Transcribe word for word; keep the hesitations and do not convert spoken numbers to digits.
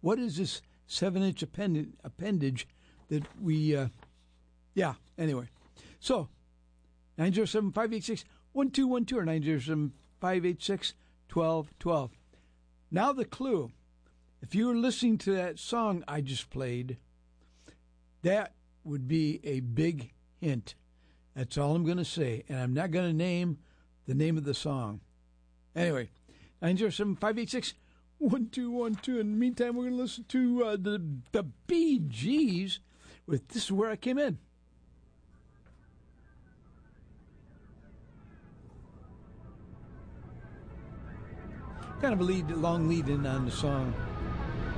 what is this seven-inch append- appendage that we, uh, yeah, anyway. So, nine zero seven, five eight six, one two one two or nine zero seven, five eight six, one two one two. Now the clue. If you were listening to that song I just played, that would be a big hint. That's all I'm going to say. And I'm not going to name the name of the song. Anyway, nine zero seven, five eight six, one two one two. In the meantime, we're going to listen to uh, the, the Bee Gees with This Is Where I Came In. Kind of a lead, long lead in on the song.